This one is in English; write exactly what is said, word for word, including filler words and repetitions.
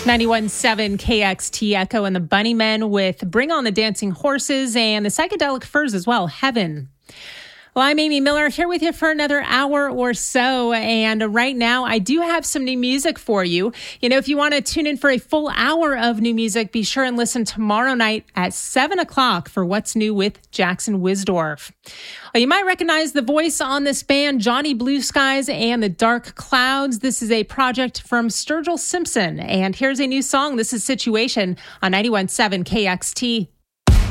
ninety-one point seven K X T Echo and the Bunnymen with Bring on the Dancing Horses and the Psychedelic Furs as well, Heaven. Well, I'm Amy Miller here with you for another hour or so. And right now, I do have some new music for you. You know, if you want to tune in for a full hour of new music, be sure and listen tomorrow night at seven o'clock for What's New with Jackson Wisdorf. Well, you might recognize the voice on this band, Johnny Blue Skies and the Dark Clouds. This is a project from Sturgill Simpson. And here's a new song. This is Situation on ninety-one point seven K X T.